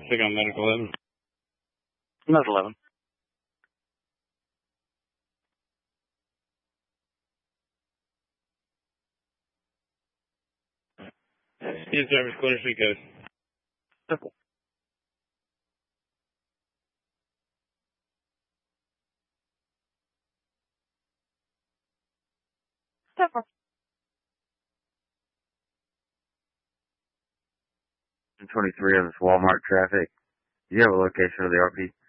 Stick on medical 11. Medical 11. Use service quarter street code. Simple. Simple. 23 of this Walmart traffic. Do you have a location of the RP?